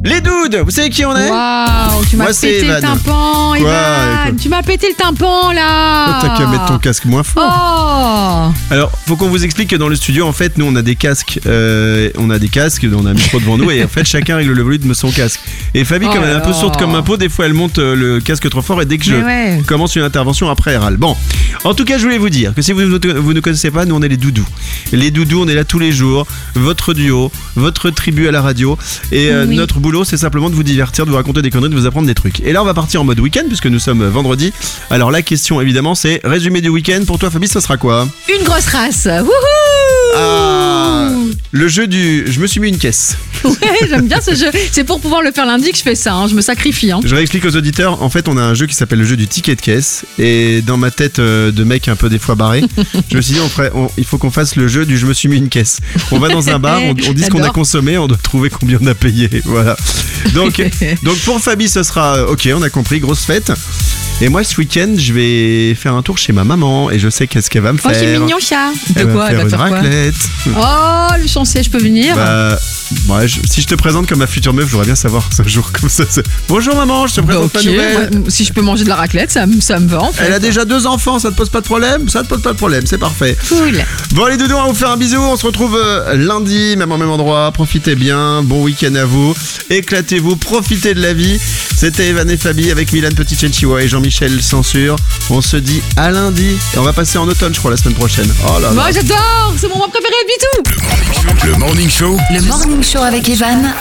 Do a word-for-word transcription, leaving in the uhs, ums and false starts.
Les doudes, vous savez qui on est? Waouh, tu m'as Moi, c'est pété le Evan. tympan, Quoi, Evan. quoi Tu m'as pété le tympan là. T'as qu'à mettre ton casque moins fort. Oh. Alors, faut qu'on vous explique que dans le studio, en fait, nous, on a des casques, euh, on a des casques, on a un micro devant nous, et en fait, chacun règle le volume de son casque. Et Fabi, Oh comme elle est un peu là. sourde comme un pot, des fois, elle monte euh, le casque trop fort, et dès que je Mais ouais. commence une intervention, après, elle râle. Bon, en tout cas, je voulais vous dire que si vous ne vous ne connaissez pas, nous, on est les doudous. Les doudous, on est là tous les jours, votre duo, votre tribu à la radio, et euh, Oui. notre boulot, c'est simplement de vous divertir, de vous raconter des conneries, de vous apprendre des trucs. Et là, on va partir en mode week-end, puisque nous sommes vendredi. Alors, la question, évidemment, c'est résumé du week-end. Pour toi, Fabi, ça sera quoi? Une grosse race. Wouhou. Ah, le jeu du je me suis mis une caisse. Ouais, j'aime bien ce jeu. C'est pour pouvoir le faire lundi que je fais ça. Hein. Je me sacrifie. Hein. Je réexplique aux auditeurs, en fait on a un jeu qui s'appelle le jeu du ticket de caisse. Et dans ma tête euh, de mec un peu des fois barré, je me suis dit on ferait, on- il faut qu'on fasse le jeu du je me suis mis une caisse. On va dans un bar, on, on dit ce qu'on a J'adore. consommé, on doit trouver combien on a payé. Voilà. Donc, donc pour Fabi ce sera euh, ok, on a compris, grosse fête. Et moi ce week-end je vais faire un tour chez ma maman et je sais qu'est-ce qu'elle va me Oh, faire. c'est mignon, chat. De Elle va quoi me faire Elle va une faire quoi raclette. Oh, le chancier, je peux venir. Bah, ouais, je- si je te présente comme ma future meuf, j'aurais bien savoir ce jour comme ça. c'est- Bonjour maman, je te Bah, présente ok, ma nouvelle. moi, si je peux manger de la raclette, ça, me- ça me va en fait. Elle a déjà deux enfants, ça te pose pas de problème? Ça te pose pas de problème, c'est parfait. Cool. Bon les doudous, on va vous faire un bisou, on se retrouve euh, lundi, même au même endroit, profitez bien, bon week-end à vous, éclatez-vous, profitez de la vie. C'était Evan et Fabi avec Milan Petit-Chenchiwa et Jean-Michel Censure. On se dit à lundi, et on va passer en automne je crois la semaine prochaine. Oh là là. Moi, j'adore. C'est mon mois préféré, Bitou. Le Morning Show. Le Morning Show avec Evan